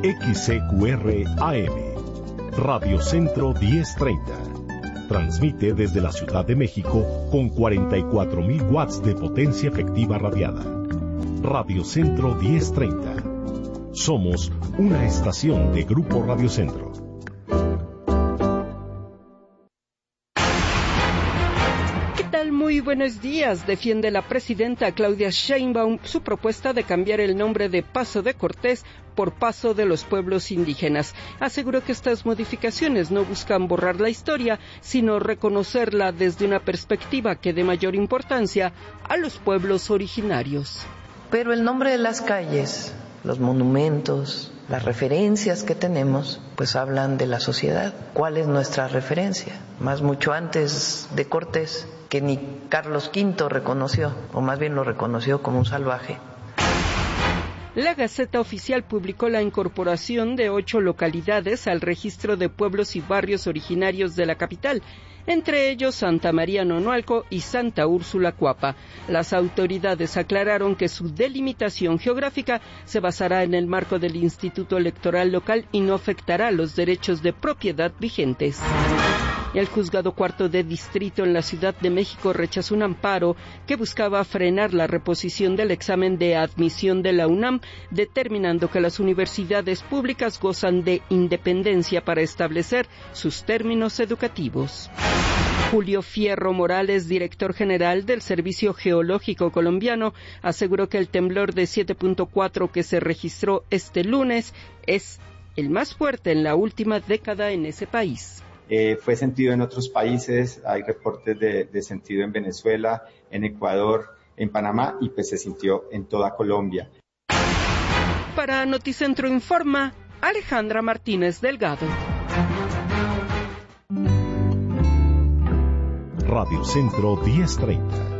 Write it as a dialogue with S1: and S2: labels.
S1: XCQR AM, Radio Centro 1030. Transmite desde la Ciudad de México con 44.000 watts de potencia efectiva radiada. Radio Centro 1030. Somos una estación de Grupo Radio Centro.
S2: Muy buenos días. Defiende la presidenta Claudia Sheinbaum su propuesta de cambiar el nombre de Paso de Cortés por Paso de los Pueblos Indígenas. Aseguró que estas modificaciones no buscan borrar la historia, sino reconocerla desde una perspectiva que dé mayor importancia a los pueblos originarios.
S3: Pero el nombre de las calles, los monumentos, las referencias que tenemos, pues hablan de la sociedad. ¿Cuál es nuestra referencia? Más mucho antes de Cortés, que ni Carlos V reconoció, o más bien lo reconoció como un salvaje.
S2: La Gaceta Oficial publicó la incorporación de 8 localidades al registro de pueblos y barrios originarios de la capital, entre ellos Santa María Nonualco y Santa Úrsula Cuapa. Las autoridades aclararon que su delimitación geográfica se basará en el marco del Instituto Electoral Local y no afectará los derechos de propiedad vigentes. El Juzgado Cuarto de Distrito en la Ciudad de México rechazó un amparo que buscaba frenar la reposición del examen de admisión de la UNAM, determinando que las universidades públicas gozan de independencia para establecer sus términos educativos. Julio Fierro Morales, director general del Servicio Geológico Colombiano, aseguró que el temblor de 7.4 que se registró este lunes es el más fuerte en la última década en ese país.
S4: Fue sentido en otros países, hay reportes de sentido en Venezuela, en Ecuador, en Panamá y pues se sintió en toda Colombia.
S2: Para Noticentro Informa, Alejandra Martínez Delgado.
S1: Radio Centro 1030.